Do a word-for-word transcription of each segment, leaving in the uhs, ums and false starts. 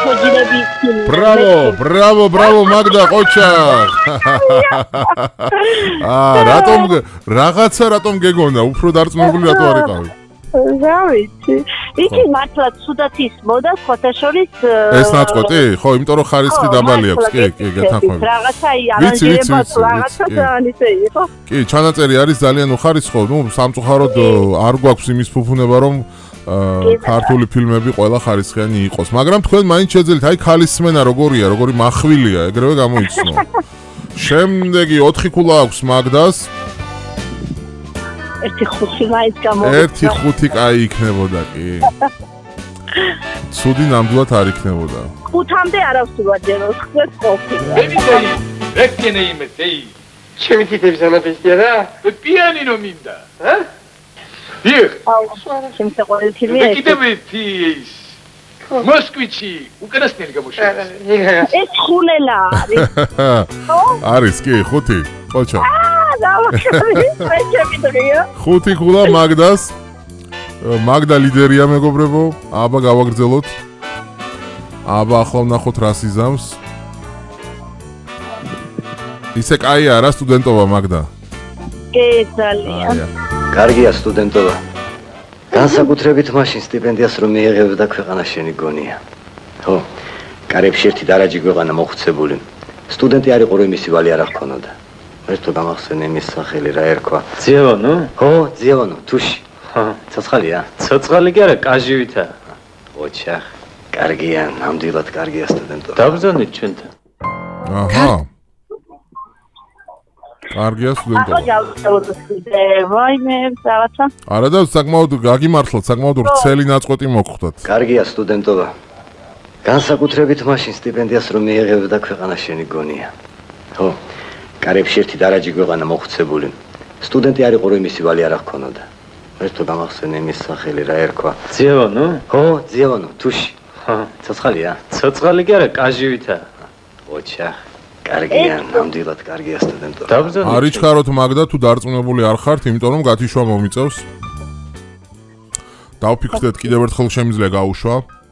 Bravo, bravo, bravo, Magda, ყოჩახ. აა, რატომ რაღაცა რატომ გეგონა, უფრო დარწმუნებული რატო არ იყავი? რა ვიცი. იცი მართლა ცუდად ისმოდა ხოთაშორის ეს ნაწყვეტი? ხო, იმიტომ რომ ხარისხი დაბალი აქვს, კი, კი, გეთანხმები. რაღაცა არანჟირებას რაღაცა დაანისე იყო. კი, ჩანაწერი არის ძალიან უხარისხო, ნუ სამწუხაროდ არ გვაქვს იმის ფუფუნება, რომ ქართული ფილმები ყველა ხარისხიანი იყოს, მაგრამ თქვენ მაინც შეძლებთ, აი ქალის სმენა როგორია, როგორი მახვილია, ეგრევე გამოიცნო. შემდეგი ოთხი ქულა აქვს მაგდას. ერთი ხუთი მაინც გამოვიდა. ერთი ხუთი კაი იქნებოდა კი. ცუდი ნამდვილად არ იქნებოდა. ხუთამდე არავსურად ჯეროს ხეთ ყოფილა. ბებიძეი, რეკენე იმეთეი. ჩემი თითების ანაბესტია რა? პიანინო მინდა, ჰა? დიახ. აუ, ჩემს საყვარელი ფილმია ეს. კიდევეთი ის. მოსკვიჩი, უკანასკნელი გამოშვება. ეს ხუნელა არის. არის კი, ხუთი, ყოჩა. აა, ხუთი ქულა მაგდას. მაგდა ლიდერია მეგობრებო. აბა გავაგრძელოთ. აბა ახლა ვნახოთ რას იზამს. ისე კაია რა სტუდენტობა მაგდა? კი, ძალიან. კარგია სტუდენტობა. განსაკუთრებით მაშინ სტიპენდიას რომ მიიღებდა ქვეყანა შენი გონია. ხო, კარებში ერთი დარაჯი ქვეყანა მოხუცებული. სტუდენტი არ იყო რომ იმისი ვალი არ ჰქონოდა. ერთო გამახსენე იმის სახელი რა ერქვა? ძიევანო? ხო, ძიევანო, თუში. ხა, ცოცხალია? ცოცხალი კი არა, კაჟივითა. ოჩახ, კარგია, ნამდვილად კარგია სტუდენტობა. დაბრძანეთ ჩვენთან. აჰა. კარგია სტუდენტობა. ახლა გავწევდე, ვაიმე, რაღაცა. არა და საკმაოდ გაგიმართლოთ, საკმაოდ ვრცელი ნაწყვეტი მოგხვდათ. კარგია სტუდენტობა. განსაკუთრებით მაშინ სტიპენდიას რომ მიიღებდა ქვეყანა შენი გონია. ხო, კარებში ერთი დარაჯი ქვეყანა მოხუცებული. სტუდენტი არ იყო რომ იმისი ვალი არ ჰქონოდა. ერთო გამახსენე იმის სახელი რა ერქვა? ძიევანო? ხო, ძიევანო, თუში. ხა, ცოცხალია? ცოცხალი კი არა, კაჟივითა. ოჩახ, კარგია, ნამდვილად კარგია სტუდენტობა. დაბრძანეთ. არიჩქაროთ მაგდა თუ დარწმუნებული არ ხართ, იმიტომ რომ გათიშვა მომიწევს. დავფიქრდეთ კიდევ ერთხელ შემიძლია გაუშვა.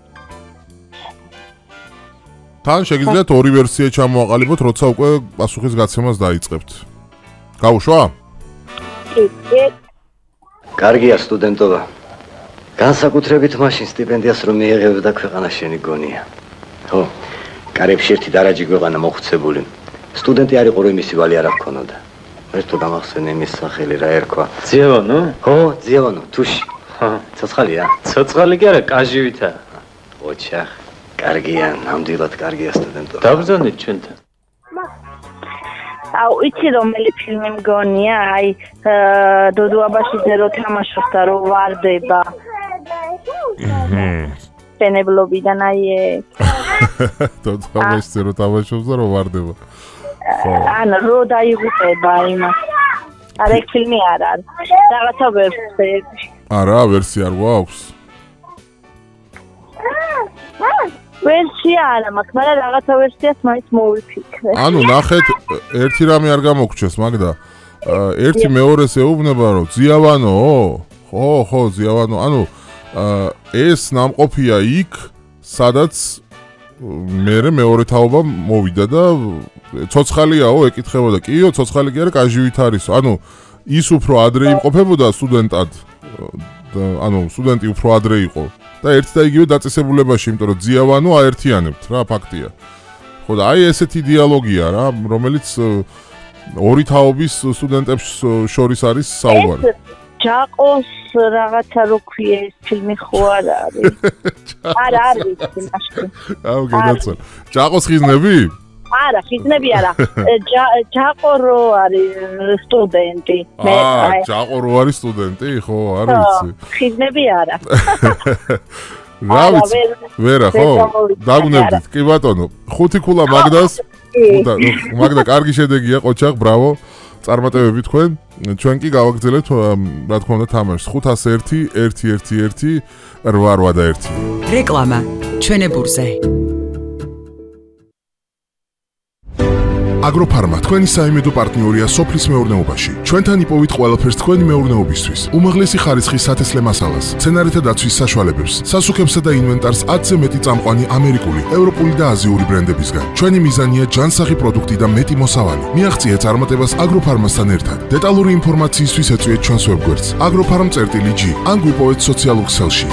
თან შეგიძლიათ ორი ვერსია ჩამოაყალიბოთ, როცა უკვე პასუხის გაცემას დაიწყებთ. გაუშვა? კი. კარგია სტუდენტობა. განსაკუთრებით მაშინ სტიპენდიას რომ მიიღებდა ქვეყანა შენი გონია. ხო, კარებში ერთი დარაჯი ქვეყანა მოხუცებული. სტუდენტი არ იყო რომ იმისი ვალი არ ჰქონოდა. ერთო გამახსენე იმის სახელი რა ერქვა? ძიევანო? ხო, ძიევანო, თუში. ხა, ცოცხალია? ცოცხალი კი არა, კაჟივითა. ოჩახ, კარგია, ნამდვილად კარგია სტუდენტობა. დაბრძანეთ ჩვენთან. აუ, იცი რომელი ფილმი მგონია? აი, დოდო აბაშიძე რო თამაშობს და რო ვარდება. პენებლობიდან აი ეს. დოდო აბაშიძე რო თამაშობს და რო ვარდება. ანუ რო დაიღუპება იმას. არა, ეს ფილმი არ არის. რაღაცა ვერსია. არა, ვერსია არ გვაქვს. ვერსია არა მაქვს, მაგრამ რაღაცა ვერსიას მაინც მოვიფიქრე. ანუ ნახეთ, ერთი რამე არ გამოგჩეს, მაგდა. ერთი მეორეს ეუბნება, რომ ძიავანო, ხო, ხო, ძიავანო. ანუ ეს ნამყოფია იქ, სადაც მე მეორე თაობა მოვიდა და ცოცხალიაო, ეკითხებოდა. კიო, ცოცხალი კი არა, კაჟივით არის. ანუ ის უფრო ადრე იმყოფებოდა სტუდენტად. ანუ სტუდენტი უფრო ადრე იყო. და ერთ და იგივე დაწესებულებაში, იმიტომ რომ ძიავანო აერთიანებთ რა, ფაქტია. ხო და აი ესეთი დიალოგია რა, რომელიც ორი თაობის სტუდენტებს შორის არის საუბარი. ჯაყოს რაღაცა რო ქვია ეს ფილმი ხო არ არის? არა, არ ვიცი მაშინ. აუ გენაცვალ. ჯაყოს ხიზნები? არა, ხიზნები არა. ჯაყო რო არის სტუდენტი. აა, ჯაყო რო არის სტუდენტი? ხო, არ ვიცი. ხიზნები არა. რა ვიცი? ვერა, ხო? დაგვნებდით. კი ბატონო. ხუთი ქულა მაგდას. მაგდა კარგი შედეგია, ყოჩახ, ბრავო. წარმატებები თქვენ. ჩვენ კი გავაგრძელებთ, რა თქმა უნდა, თამაშს. ხუთას ერთი, ერთი ერთი ერთი, რვა რვა და ერთი. რეკლამა. ჩვენებურზე. აგროფარმა თქვენი საიმედო პარტნიორია სოფლის მეურნეობაში. ჩვენთან იპოვით ყველაფერს თქვენი მეურნეობისთვის. უმაღლესი ხარისხის სათესლე მასალას, მცენარეთა დაცვის საშუალებებს, სასუქებსა და ინვენტარს ათზე მეტი წამყვანი ამერიკული, ევროპული და აზიური ბრენდებისგან. ჩვენი მიზანია ჯანსაღი პროდუქტი და მეტი მოსავალი. მიაღწიეთ წარმატებას აგროფარმასთან ერთად. დეტალური ინფორმაციისთვის ეწვიეთ ჩვენს ვებგვერდს agrofarm.gr ან გვიპოვეთ სოციალურ ქსელში.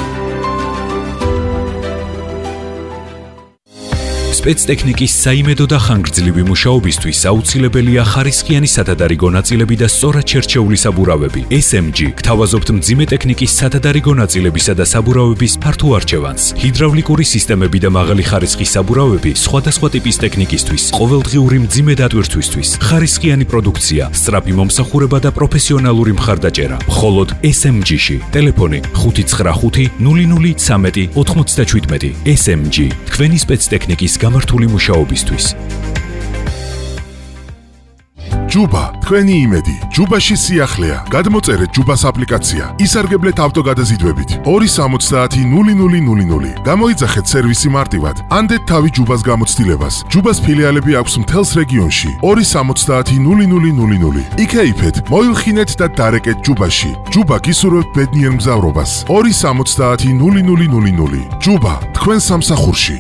სპეცტექნიკის საიმედო და ხანგრძლივი მუშაობისთვის აუცილებელია ხარისხიანი სათადარიგო ნაწილები და სწორად შერჩეული საბურავები. ეს ემ ჯი გთავაზობთ მძიმე ტექნიკის სათადარიგო ნაწილებისა და საბურავების ფართო არჩევანს. ჰიდრავლიკური სისტემები და მაღალი ხარისხის საბურავები სხვადასხვა ტიპის ტექნიკისთვის, ყოველდღიური მძიმე დატვირთვისთვის, ხარისხიანი პროდუქცია, სწრაფი მომსახურება და პროფესიონალური მხარდაჭერა. მხოლოდ ეს ემ ჯი-ში. ტელეფონი ხუთი ცხრა ხუთი ნული ნული ცხრამეტი ოთხმოცდაჩვიდმეტი. ეს ემ ჯი თქვენი სპეცტექნიკის გამართული მუშაობისთვის. ჯუბა, თქვენი იმედი. ჯუბაში სიახლეა. გადმოწერეთ ჯუბას აპლიკაცია. ისარგებლეთ ავტოგადაზიდვებით. ორი სამოცდაათი ნული ნული ნული ნული. გამოიძახეთ სერვისი მარტივად. ანდეთ თავი ჯუბას გამოცდილებას. ჯუბას ფილიალები აქვს მთელს რეგიონში. ორი სამოცდაათი ნული ნული ნული ნული. იქეიფეთ, მოილხინეთ და დარეკეთ ჯუბაში. ჯუბა გისურვებთ ბედნიერ მგზავრობას. ორი სამოცდაათი ნული ნული ნული ნული. ჯუბა, თქვენ სამსახურში.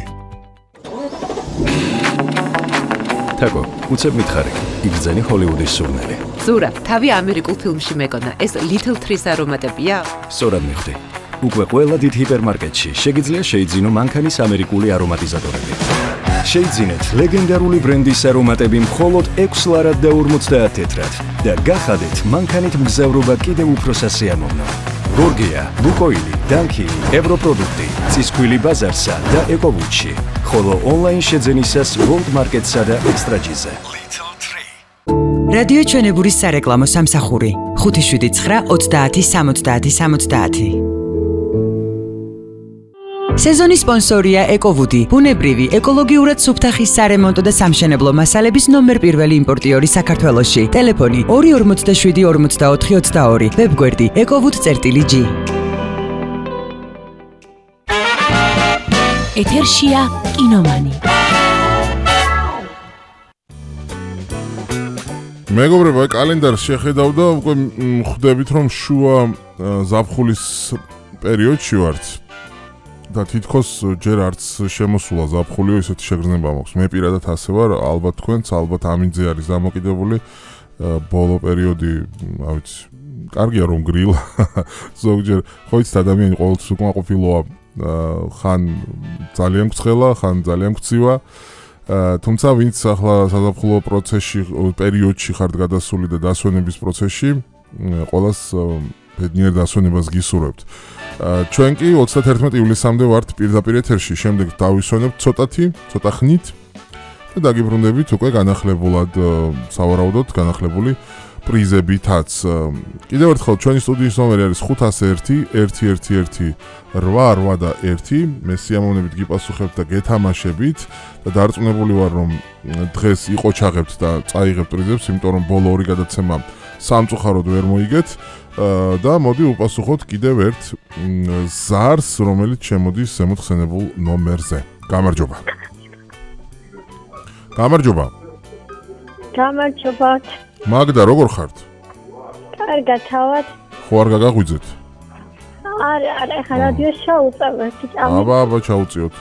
თაკო, უცებ მითხარი, იგრძენი ჰოლივუდის სურნელი. ზურა, თავი ამერიკულ ფილმში მეკონა, ეს Little Trees არომატებია? სწორად მივხვდი. უკვე ყველა დიდ ჰიპერმარკეტში შეგიძლია შეიძინო მანქანის ამერიკული არომატიზატორები. შეიძინეთ ლეგენდარული ბრენდის არომატები მხოლოდ ექვს ლარად და ორმოცდაათ თეთრად და გახადეთ მანქანით მგზავრობა კიდევ უფრო სასიამოვნო. გორგია, ლუკოილი, დანკილი, ევროპროდუქტი, ცისქვილი ბაზარსა და ეკოვუჩი. ხოლო ონლაინ შეძენისას World Market-სა და Extra-ჯიზე. რადიო ჩვენებურის სარეკლამო სამსახური ხუთი შვიდი ცხრა ოცდაათი სამოცდაათი სამოცდაათი. სეზონის სპონსორია ეკოვუდი, ბუნებრივი, ეკოლოგიურად სუფთა ხის სარემონტო და სამშენებლო მასალების ნომერ პირველი იმპორტიორი საქართველოში. ტელეფონი ორი ორმოცდაშვიდი ორმოცდაოთხი ოცდაორი, ვებგვერდი ეკოვუდ.gr. ეთერშია კინომანი. მეგობრებო, კალენდარს შეხედავ და უკვე ხვდებით, რომ შუა ზაფხულის პერიოდში ვართ. და თითქოს ჯერ არც შემოსულა ზაფხულიო, ისეთი შეგრძნება მაქვს. მე პირადად ასე ვარ, ალბათ თქვენც, ალბათ ამინძე არის დამოკიდებული. ბოლო პერიოდი, რა ვიცი, კარგია რომ გრილა. ზოგჯერ ხო იცით, ადამიანი ყოველთვის უკმაყოფილოა, ხან ძალიან გცხელა, ხან ძალიან გცივა. თუმცა ვინც ახლა საზაფხულო პროცესში, პერიოდში ხართ გადასული და დასვენების პროცესში, ყველას ბედნიერ დასვენებას გისურვებთ. ჩვენ კი ოცდათერთმეტი ივლისამდე ვართ პირდაპირ ეთერში, შემდეგ დავისვენებთ ცოტათი, ცოტა ხნით და დაგიბრუნდებით უკვე განახლებულად, სავარაუდოდ განახლებული პრიზებითაც. კიდევ ერთხელ ჩვენი სტუდიის ნომერი არის ხუთასი ერთი ერთი ერთი ერთი რვა რვა და ერთი. მე სიამოვნებით გიპასუხებთ და გეთამაშებით და დარწმუნებული ვარ, რომ დღეს იყოჩაღებთ და წაიღებთ პრიზებს, იმიტომ რომ ბოლო ორი გადაცემა სამწუხაროდ ვერ მოიგეთ. და მოდი უპასუხოთ კიდევ ერთ ზარს, რომელიც შემოდის ზემოთხსენებულ ნომერზე. გამარჯობა. გამარჯობა. გამარჯობა. მაგდა, როგორ ხართ? კარგად თავად. ხო არ გაგაღვიძეთ? არა, არა, ხა რადიო შევუწევთ. აბა, აბა, ჩაუწიოთ.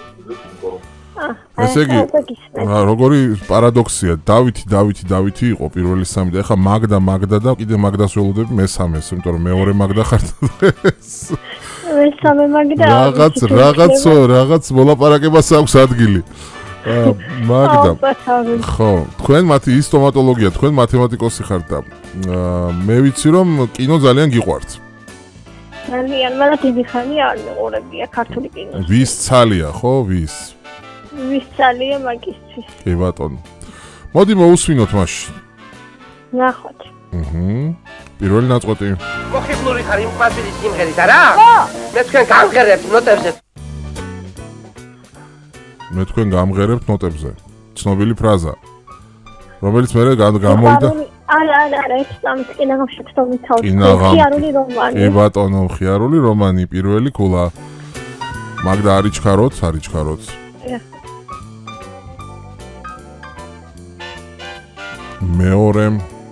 ესე იგი, როგორი პარადოქსია, დავითი, დავითი, დავითი იყო პირველი სამი და ეხლა მაგდა, მაგდა და კიდე მაგდას ველოდები მესამეს, იმიტომ რომ მეორე მაგდა ხართ დღეს. მესამე მაგდა. რაღაც, რაღაც, რაღაც მოლაპარაკებას აქვს ადგილი. მაგდა. ხო, თქვენ მათი ის სტომატოლოგია, თქვენ მათემატიკოსი ხართ და მე ვიცი რომ კინო ძალიან გიყვართ. ძალიან, მაგრამ დიდი ხანი არ მეყურებია ქართული კინო. ვის ცალია, ხო, ვის? ვის ცალია მაგისთვის. კი ბატონო. მოდი მოусვინოთ მაშინ. ნახოთ. აჰა. პირველი ნაწყვეტი. მოხიბლური ხარ იმ ყვავილის სიმღერით, არა? ხო. მე თქვენ გამღერებთ ნოტებზე. მე თქვენ გამღერებთ ნოტებზე. ცნობილი ფრაზა. რომელიც მე გამოვიდა. არა, არა, არა, ეს სამის კინაღამ შეცდომით თავს. ხიარული რომანი. კი ბატონო, ხიარული რომანი, პირველი ქულა. მაგდა არიჩქაროთ, არიჩქაროთ. მეორე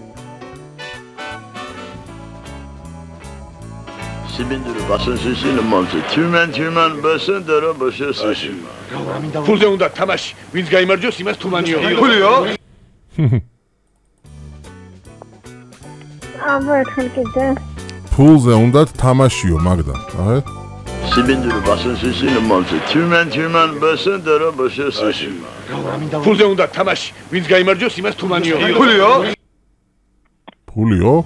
სიბინძური ბასონსისინო მომწე თუმან თუმან ბასონდარო ბაშოსი ფულზე უნდა თამაში ვინც გაიმარჯვოს იმას თუმანიო ფულიო აბა ერთხელ კიდე ფულზე უნდა თამაშიო მაგდა აჰე სიბინძური ბასონსისინო მომწე თუმან თუმან ბასონდარო ბაშოსი ფულზე უნდა თამაში ვინც გაიმარჯვოს იმას თუმანიო ფულიო ფულიო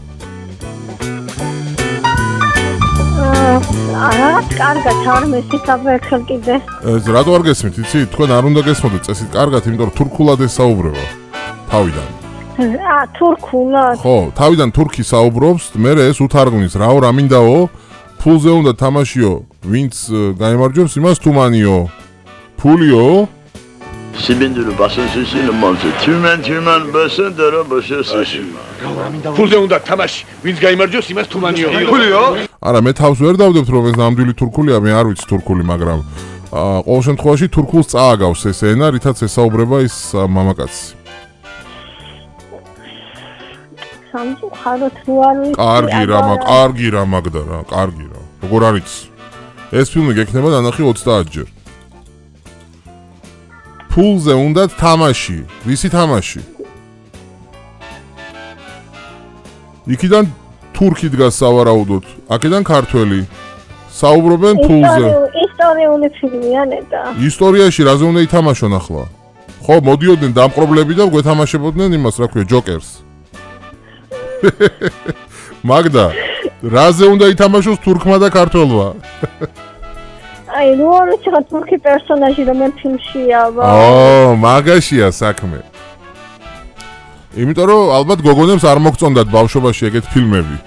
არა, კარგად არ მესწავლა ერთხელ კიდე. ეს რატო არ გესმით, იცი? თქვენ არ უნდა გესმოდეთ წესით კარგად, იმიტომ რომ თურქულად ესაუბრება. თავიდან. აა, თურქულად. ხო, თავიდან თურქი საუბრობს, მე ეს უთარგმნის, რაო რა მინდაო? ფულზე უნდა თამაშიო, ვინც გაიმარჯვებს, იმას თუმანიო. ფულიო? სიბინძური ბასონსისინო მომწე თუმან თუმან ბასონდარო ბაშოსი ფულზე უნდა თამაში ვინც გაიმარჯვოს იმას თუმანიო ფულიო არა მე თავს ვერ დავდებთ რომ ეს ნამდვილი თურქულია მე არ ვიცი თურქული მაგრამ აა ყოველ შემთხვევაში თურქულს წააგავს ეს ენა რითაც ესაუბრება ის მამაკაცი სამწუხაროდ რო არ ვიცი კარგი რა მაგ კარგი რა მაგდა რა კარგი რა როგორ არის ეს ფილმი გექნება დანახი ოცდაათჯერ ფულზე უნდა თამაში. ვისი თამაში? იქიდან თურქი დგას სავარაუდოდ. აქედან ქართველი. საუბრობენ ფულზე. ისტორიული ფილმია ნეტა. ისტორიაში რაზე უნდა ითამაშონ ახლა? ხო, მოდიოდნენ დამპყრობლები და გვეთამაშებოდნენ იმას, რა ქვია, ჯოკერს. მაგდა, რაზე უნდა ითამაშოს თურქმა და ქართველმა? აი, ნუ არ ვიცი რა თურქი პერსონაჟი რომელ ფილმშია, აბა. ო, მაგაშია საქმე. იმიტომ რომ ალბათ გოგონებს არ მოგწონდათ ბავშვობაში ეგეთ ფილმები.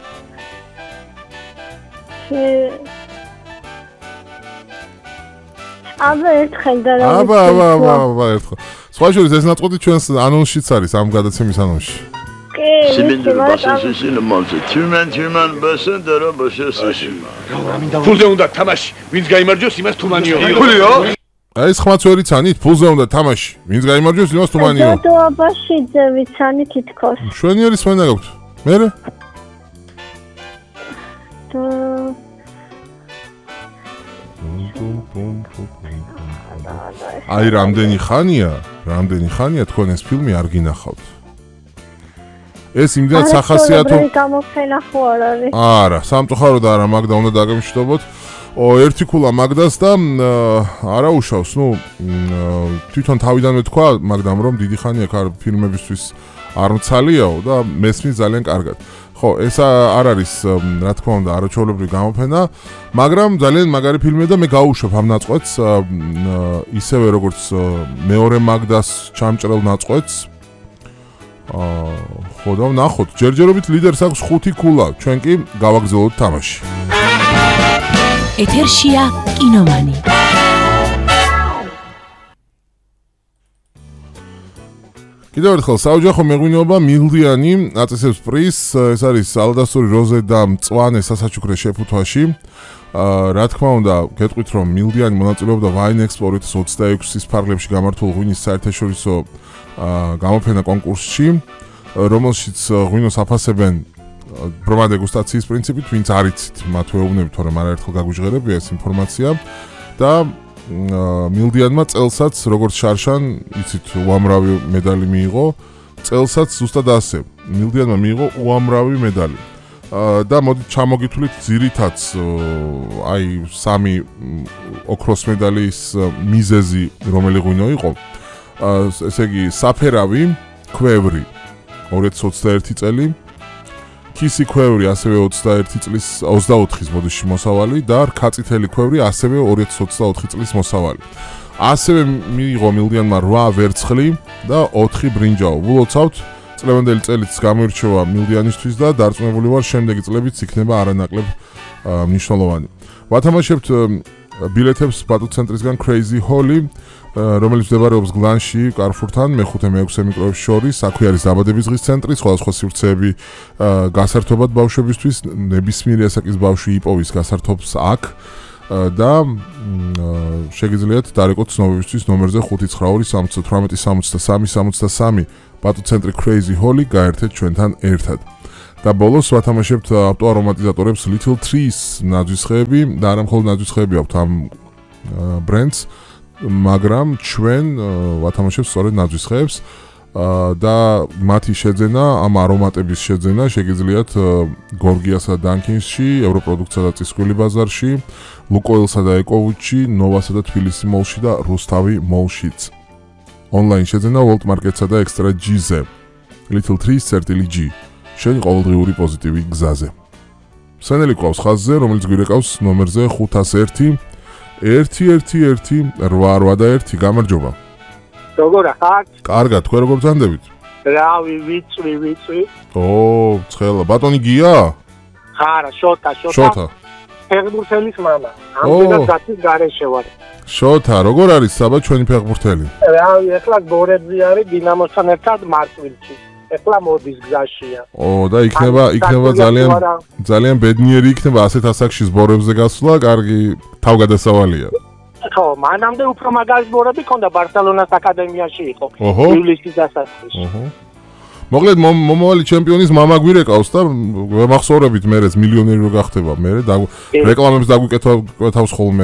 აბა ერთხელ და რა. აბა, აბა, აბა, აბა, ერთხელ. სხვა შორის ეს ნაწყვეტი ჩვენს ანონსშიც არის ამ გადაცემის ანონსში. სიბინძური ბასონსისინო მომწე თუმან თუმან ბასონდარო ბაშოსი ფულზე უნდა თამაში ვინც გაიმარჯვოს იმას თუმანიო ფულიო აი ეს ხმაც ვერ იცანით ფულზე უნდა თამაში ვინც გაიმარჯვოს იმას თუმანიო დოდო აბაშიძე ვიცანი თითქოს შვენიერი სვენა გაქვთ მერე აი რამდენი ხანია რამდენი ხანია თქვენ ეს ფილმი არ გინახავთ ეს იმდენად სახასიათო გამოფენა ხო არ არის? არა, სამწუხაროდ არა, მაგდა უნდა დაგემშვიდობოთ. ო ერთი ქულა მაგდას და არა უშავს, ნუ თვითონ თავიდანვე თქვა, მაგდამ რომ დიდი ხანია ქარ ფილმებისთვის არ მცალიაო და მესმის ძალიან კარგად. ხო, ეს არ არის, რა თქმა უნდა, არაჩვეულებრივი გამოფენა, მაგრამ ძალიან მაგარი ფილმია და მე გაუშვებ ამ ნაწყვეტს, ისევე როგორც მეორე მაგდას ჩამჭრელ ნაწყვეტს. აა ხო და ნახოთ ჯერჯერობით ლიდერს აქვს ხუთი ქულა ჩვენ კი გავაგზავნოთ თამაში ეთერშია კინომანი კიდევ ერთხელ საოჯახო მეღვინეობა მილდიანი აწესებს პრიზს ეს არის ალდასტური როზე და მწვანე სასაჩუქრე შეფუთვაში აა რა თქმა უნდა გეტყვით რომ მილდიანი მონაწილეობდა ვაინ ექსპო ორი ათას ოცდაექვსის ფარგლებში გამართულ ღვინის საერთაშორისო გამოფენა კონკურსში, რომელშიც ღვინოს აფასებენ ბრმა დეგუსტაციის პრინციპით, ვინც არ იცით, მათ ვეუბნებით, თორემ არაერთხელ გაგვიჟღერებია ეს ინფორმაცია და მილდიანმა წელსაც, როგორც შარშან, იცით, უამრავი медаლი მიიღო, წელსაც ზუსტად ასე. მილდიანმა მიიღო უამრავი медаლი. და მოდით ჩამოგითვლით ძირითადს აი სამი ოქროს медаლის მიზეზი, რომელი ღვინო იყო. ესე იგი საფერავი ქვევრი ორი ათას ოცდაერთი წელი კისი ქვევრი ასევე ოცდაერთი წლის ოცდაოთხის ბოდიში მოსავალი და რქაწითელი ქვევრი ასევე ორი ათას ოცდაოთხი წლის მოსავალი ასევე მიიღო მილდიანმა რვა ვერცხლი და ოთხი ბრინჯაო ვლოცავთ წლევანდელი წელიც გამოირჩევა მილდიანისთვის და დარწმუნებული ვარ შემდეგი წლებიც იქნება არანაკლებ მნიშვნელოვანი ვათამაშებთ ბილეთებს ბატუცენტრისგან Crazy Holly რომელიც მდებარეობს გლანში, კარფურთან, მეხუთე მეექვსე მიკროებს შორის, აქვე არის დაბადების დღის ცენტრი, სხვადასხვა სივრცეები გასართობად ბავშვებისთვის, ნებისმიერი ასაკის ბავშვი იპოვის გასართობს აქ. და შეგიძლიათ დარეკოთ ცნობებისთვის ნომერზე ხუთი ცხრა ორი სამოცდა თვრამეტი სამოცდა სამი სამოცდა სამი ბატუ ცენტრი Crazy Holly გაერთეთ ჩვენთან ერთად. და ბოლოს ვათამაშებთ ავტოარომატიზატორებს Little Trees ნაძვისხეები და არა მხოლოდ ნაძვისხეები აქვთ ამ ბრენდს, მაგრამ ჩვენ ვათამაშებთ სწორედ ნაძვისხეებს და მათი შეძენა, ამ არომატების შეძენა შეგიძლიათ გორგიასა და დანკინსში, ევროპროდუქტსა და წისქვილი ბაზარში, ლუკოილსა და ეკოვუჩში, ნოვასა და თბილისი მოლში და რუსთავი მოლშიც. ონლაინ შეძენა World Market-სა და Extra G-ზე. Little Trees წერტილი G. შენი ყოველდღიური პოზიტივი გზაზე. სენელი ყავს ხაზზე, რომელიც გვირეკავს ნომერზე ხუთას ერთი ერთი ერთი ერთი რვა რვა და ერთი. გამარჯობა. როგორ ხარ? კარგად, თქვენ როგორ ბრძანდებით? რავი, ვიწვი, ვიწვი. ო, ცხელა, ბატონი გია? ხარა, შოთა, შოთა. შოთა. ფეხბურთელის მამა. ამდენად გაცის გარეშე ვარ. შოთა, როგორ არის საბა ჩვენი ფეხბურთელი? რავი, ეხლა გორებზე არის დინამოსთან ერთად მარტვილში. ეხლა მოდის გზაშია. ო, და იქნება, იქნება ძალიან ძალიან ბედნიერი იქნება ასეთ ასაკში ზბორებზე გასვლა, კარგი თავგადასავალია. ხო, მანამდე უფრო მაგარი ზბორები ქონდა ბარსელონას აკადემიაში იყო. ივლისის დასაწყისში. ოჰო. მოკლედ მომავალი ჩემპიონის მამა გვირეკავს და ვემახსოვრებით მერეც მილიონერი რო გახდება, მერე და რეკლამებს დაგვიკეთავს ხოლმე.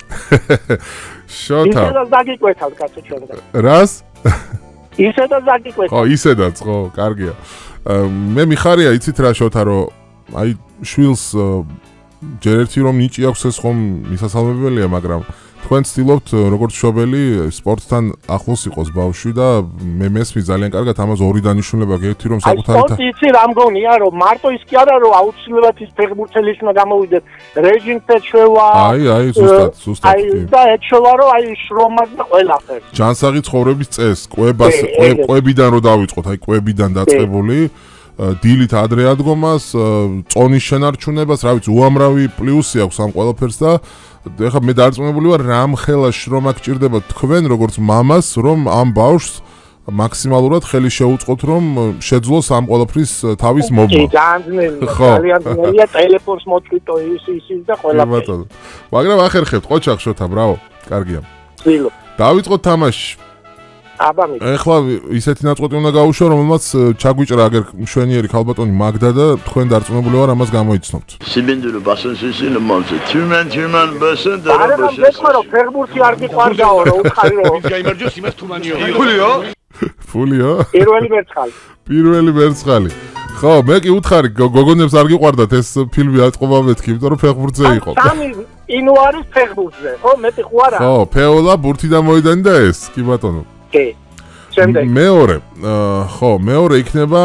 შოთა. ისედაც დაგიკვეთავთ კაცო ჩვენგან. რას? ისედაც დაგიკვეთავთ. ხო, ისედაც, ხო, კარგია. მე მიხარია, იცით რა შოთა, რომ აი შვილს ჯერ ერთი რომ ნიჭი აქვს ეს ხომ მისასალმებელია, მაგრამ თქვენ ცდილობთ როგორც მშობელი სპორტთან ახლოს იყოს ბავშვი და მე მესმის ძალიან კარგად ამას ორი დანიშნულება გექცი რომ საკუთარი სპორტი იცი რა მგონია რომ მარტო ის კი არა რომ აუცილებლად ის ფეხბურთელის უნდა გამოვიდეს რეჟიმს ეჩვევა აი აი ზუსტად ზუსტად აი და ეჩვევა რომ აი შრომას და ყველაფერს ჯანსაღი ცხოვრების წესს კვებას კვებიდან რო დავიწყოთ აი კვებიდან დაწყებული დილით ადრე ადგომას წონის შენარჩუნებას რა ვიცი უამრავი პლუსი აქვს ამ ყველაფერს და ეხლა მე დარწმუნებული ვარ რამ ხელა შრომა გჭირდება თქვენ როგორც მამას რომ ამ ბავშვს მაქსიმალურად ხელი შეუწყოთ რომ შეძლოს ამ ყველაფრის თავის მობმა. ძალიან ძნელია, ძალიან ძნელია ტელეფონს მოწვიტო ის ის და ყველაფერი. მაგრამ ახერხებთ ყოჩახ შოთა, ბრავო, კარგია. ვცდილობ. დავიწყოთ თამაში. აბა მე. ეხლა ისეთი ნაწყვეტი უნდა გავუშვა, რომელმაც ჩაგვიჭრა აგერ მშვენიერი ქალბატონი მაგდა და თქვენ დარწმუნებული ვარ ამას გამოიცნობთ. Sibindulu basın sesini monse. Tümen tümen basın da არა რომ მეკარო ფეხბურთი არ გიყვარდაო რა უხარი რომ გაიმარჯოს იმას თუმანიო. ფულიო? ფულიო? პირველი მერცხალი. პირველი მერცხალი. ხო, მე კი უთხარი გოგონებს არ გიყვარდათ ეს ფილმი აწყობა მეთქი, იმიტომ რომ ფეხბურთზე იყო. სამი ინო არის ფეხბურთზე, ხო? მეტი ხო არა? ხო, ფეოლა ბურთიდან მოიდანდა ეს, კი ბატონო. კი. შემდეგ. მეორე, ხო, მეორე იქნება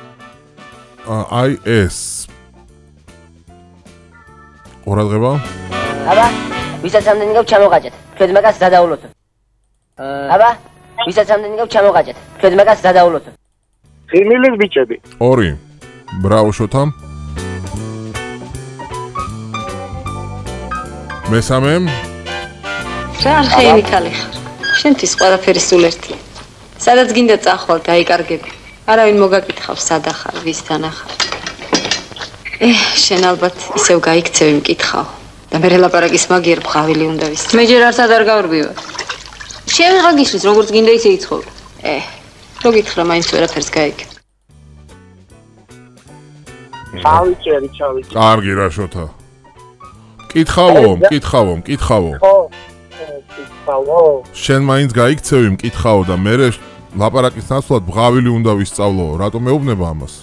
აი ეს. ყურადღება. აბა, ვისაც ამდენი გაქვს ჩამოღაჭეთ. თქვენ მაგას გადაულოთ. აბა, ვისაც ამდენი გაქვს ჩამოღაჭეთ. თქვენ მაგას გადაულოთ. ხიმილის ბიჭები. ორი. ბრავო შოთა. მესამე. რა არხეინი ქალი ხარ. შენთვის ყველაფერი სულ ერთია. სადაც გინდა წახვალ დაიკარგები. არავინ მოგაკითხავს სად ახარ, ვისთან ახარ. ეჰ, შენ ალბათ ისევ გაიქცევი მკითხავ. და მე ლაპარაკის მაგიერ ბღავილი უნდა ვისწრებ. მე ჯერ არც არ გავრბივარ. შენ რა გიშლის, როგორც გინდა ისე იცხოვ. ეჰ, რო გითხრა მაინც ვერაფერს გაიგე. ჩავიჭერი, ჩავიჭერი. კარგი რა შოთა. მკითხავო, მკითხავო, მკითხავო. ხო. მკითხავო. შენ მაინც გაიქცევი მკითხავო და მე ლაპარაკის ნაცვლად ბღავილი უნდა ვისწავლო. რატომ მეუბნება ამას?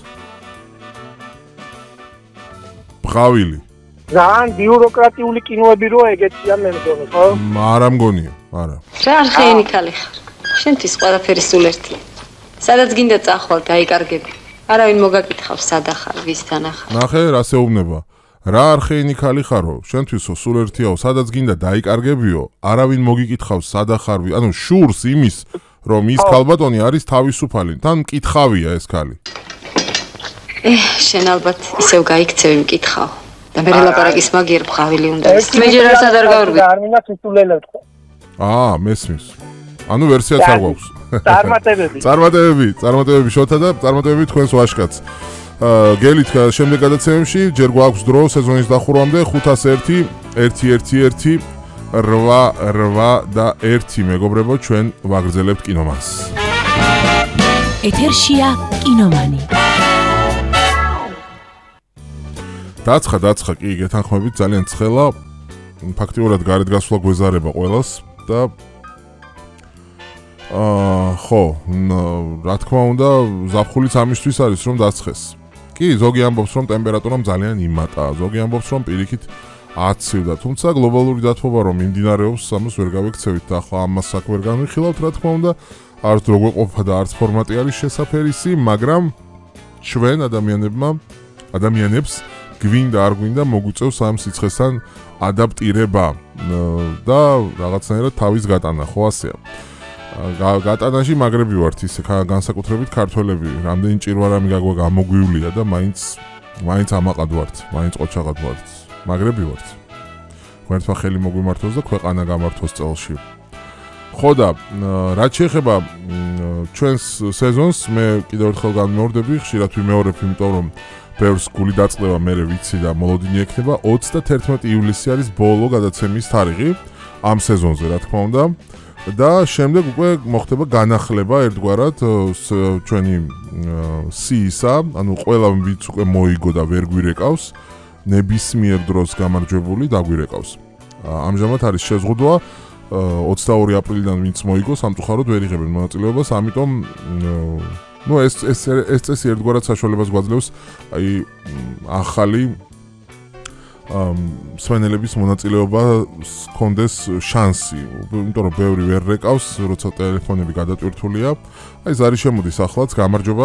ბღავილი. ძალიან ბიუროკრატიული კინოები რო ეგეთია მე მგონი, ხო? არა მგონია, არა. რა არხეინი ქალი ხარ. შენთვის ყველაფერი სულ ერთია. სადაც გინდა წახვალ დაიკარგები. არავინ მოგაკითხავს სად ახარ, ვისთან ახარ. ნახე, რას ეუბნება? რა არხეინი ქალი ხარო? შენთვისო სულ ერთიაო, სადაც გინდა დაიკარგებიო, არავინ მოგიკითხავს სად ახარ, ანუ შურს იმის, რომ ის ქალბატონი არის თავისუფალი. თან მკითხავია ეს ქალი. ეჰ, შენ ალბათ ისევ გაიქცევი მკითხავ. და მე ლაპარაკის მაგიერ ბღავილი უნდა ვისწრებ. მე ჯერ არც არ გავრბივარ. არ მინდა თვითულელებ ხო? აა, მესმის. ანუ ვერსიაც არ გვაქვს. წარმატებები. წარმატებები, წარმატებები შოთა და წარმატებები თქვენს ვაჟკაცს. გელით შემდეგ გადაცემებში ჯერ გვაქვს დრო სეზონის დახურვამდე ხუთას ერთი ერთი ერთი ერთი რვა რვა და ერთი მეგობრებო ჩვენ ვაგრძელებთ კინომანს. ეთერშია კინომანი. დაცხა დაცხა კი გეთანხმებით ძალიან ცხელა ფაქტიურად გარეთ გასვლა გვეზარება ყველას და აა ხო რა თქმა უნდა ზაფხულიც ამისთვის არის რომ დაცხეს. კი ზოგი ამბობს რომ ტემპერატურამ ძალიან იმატა ზოგი ამბობს რომ პირიქით აცივდა თუმცა გლობალური დათბობა რომ მიმდინარეობს ამას ვერ გავექცევით და ახლა ამას აქ ვერ განვიხილავთ რა თქმა უნდა არც როგორ ყოფა და არც ფორმატი არის შესაფერისი მაგრამ ჩვენ ადამიანებმა ადამიანებს გვინდა არ გვინდა მოგვიწევს ამ სიცხესთან ადაპტირება და რაღაცნაირად თავის გატანა ხო ასეა გატანაში მაგრები ვართ ისე განსაკუთრებით ქართველები რამდენი ჭირვარამი გაგვა გამოგვივლია და მაინც მაინც ამაყად ვართ მაინც ყოჩაღად ვართ მაგრები ვართ გვერდმა ხელი მოგვიმართოს და ქვეყანა გამართოს წელში ხო და რაც შეეხება ჩვენს სეზონს მე კიდევ ერთხელ განმეორდები ხშირად ვიმეორებ იმიტომ რომ ბევრს გული დაწყდება მერე ვიცი და მოლოდინი ექნება ოცდათერთმეტი ივლისი არის ბოლო გადაცემის თარიღი ამ სეზონზე რა თქმა უნდა და შემდეგ უკვე მოხდება განახლება ერთგვარად ჩვენი სიისა ანუ ყველა ვინც უკვე მოიგო და ვერ გვირეკავს ნებისმიერ დროს გამარჯვებული დაგვირეკავს ამჟამად არის შეზღუდვა ოცდაორი აპრილიდან ვინც მოიგო სამწუხაროდ ვერ იღებენ მონაწილეობას ამიტომ ну ეს ეს ეს წესი ერთგვარად საშუალებას გვაძლევს აი ახალი სვენელების მონაწილეობას კონდეს შანსი იმიტომ რომ ბევრი ვერ რეკავს როცა ტელეფონები გადატვირთულია აი ზარი შემოდის ახლაც გამარჯობა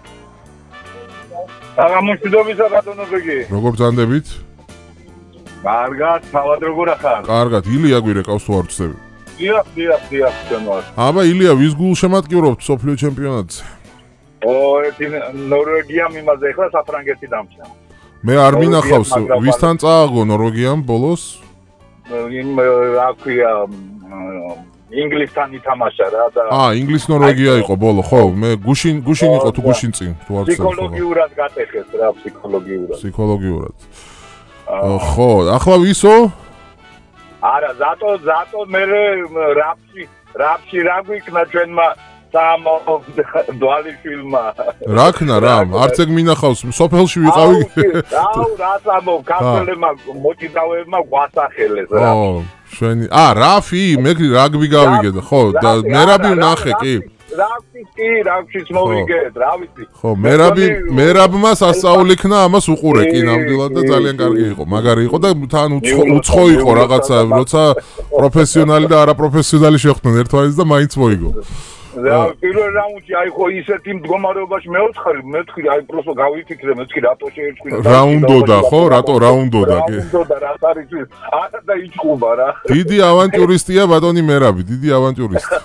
აღმოჩნდობისა ბატონო ბეგი როგორ ბრძანდებით კარგად თავად როგორ ახარ კარგად ილია გვირეკავს თუ არ ვწდები დიახ დიახ დიახ ჩანვარ აბა ილია ვის გულ შემატკივრობთ სოფლიო ჩემპიონატზე ო ერთი ნორვეგია მიმაზე ხლა საფრანგეთი დამჭა მე არ მინახავს ვისთან წააგო ნორვეგიამ ბოლოს იმ რა ქვია ინგლისთან ითამაშა რა და აა ინგლის ნორვეგია იყო ბოლო ხო მე გუშინ გუშინ იყო თუ გუშინ წინ თუ არ ვცდები ფსიქოლოგიურად გატეხეს რა ფსიქოლოგიურად ფსიქოლოგიურად ხო ახლა ვისო არა ზატო ზატო მე რაფში რაფში რა გვიქნა ჩვენმა სამ დვალიშვილმა რაკნა რა არც ეგ მინახავს სოფელში ვიყავი აუ რა სამო კაპელებმა მოჭიდავებმა გვასახელეს რა ო შვენი ა რაფი მე რაგბი გავიგე და ხო და მერაბი ვნახე კი რაფი კი რაფშიც მოვიგეთ რა ვიცი ხო მერაბი მერაბმა სასწაული იქნა ამას უყურე კი ნამდვილად და ძალიან კარგი იყო მაგარი იყო და თან უცხო იყო რაღაცა როცა პროფესიონალი და არაპროფესიონალი შეხვდნენ ერთმანეთს და მაინც მოიგო რა პირველ რაუნდში აი ხო ისეთი მდგომარეობაში მეოთხარი მეთქი აი პროსო გავიფიქრე მეთქი რატო შეერჩქვი რაუნდოდა ხო რატო რაუნდოდა კი რაუნდოდა რა არის არა და იჭუბა რა დიდი ავანტიურისტია ბატონი მერაბი დიდი ავანტიურისტი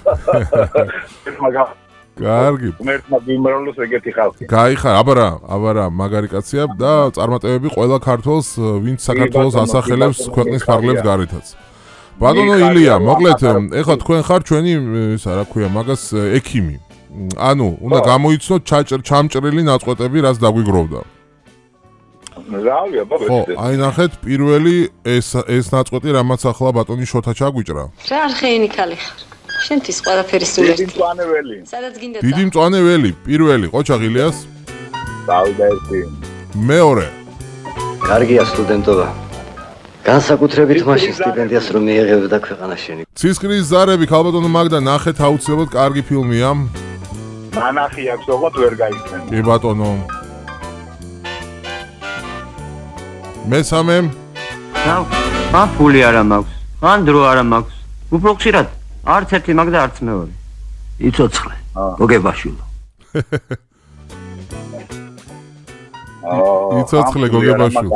კარგი მერტმა გიმრავლოს ეგეთი ხალხი გაიხარ აბარა აბარა მაგარი კაცია და წარმატებები ყველა ქართველს ვინც საქართველოს ასახელებს ქვეყნის ფარგლებს გარეთაც ბატონო ილია, მოკლედ, ეხლა თქვენ ხარ ჩვენი, ისა რა ქვია, მაგას ექიმი. ანუ, უნდა გამოიცნოთ ჩამჭრილი ნაწყვეტები, რაც დაგვიგროვდა. რავია, ბაბა. ხო, აი ნახეთ, პირველი ეს ეს ნაწყვეტი, რამაც ახლა ბატონი შოთა ჩაგვიჭრა. რა არხეინი ქალი ხარ? შენთვის ყველაფერი სულ ერთი. დიდი მწვანე ველი. სადაც გინდა. დიდი მწვანე ველი, პირველი, ყოჩაღ ილიას. დავიდა ერთი. მეორე. კარგია სტუდენტობა. განსაკუთრებით მაშინ სტიპენდიას რომ მიიღებდა ქვეყანაში. ცისკრის ზარები ქალბატონო მაგდა ნახეთ აუცილებლად კარგი ფილმია. მანახი აქვს ოღონდ ვერ გაიქცენ. კი ბატონო. მესამე. ნაუ, მან ფული არა მაქვს. მან დრო არა მაქვს. უფრო ხშირად არც ერთი მაგდა არც მეორე. იცოცხლე. გოგებაშვილო. აა იცოცხლე გოგებაშვილო.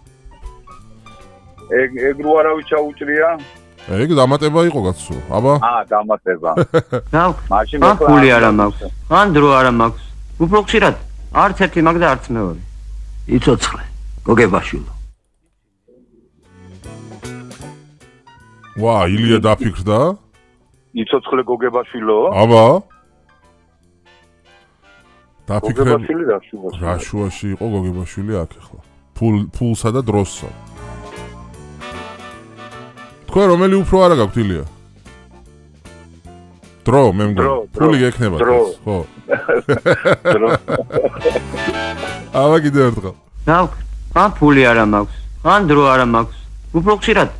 ეგ ეგ რო არავის ჩაუჭრია? ეგ დამატება იყო კაცო. აბა. აა, დამატება. ნაუ, მან ფული არა მაქვს. მან დრო არა მაქვს. უფრო ხშირად არც ერთი მაგდა არც მეორე. იცოცხლე. გოგებაშვილო. ვა, ილია დაფიქრდა? იცოცხლე გოგებაშვილო? აბა. დაფიქრე გოგებაშვილი რა შუაში? რა შუაში იყო გოგებაშვილი აქ ახლა. ფულ ფულსა და დროსსა. თქვენ რომელი უფრო არა გაქვთ ილია? დრო, მე მგონი. ფული გექნება დღეს, ხო? დრო. აბა კიდევ ერთხელ. რა, ან ფული არა მაქვს, ან დრო არა მაქვს. უფრო ხშირად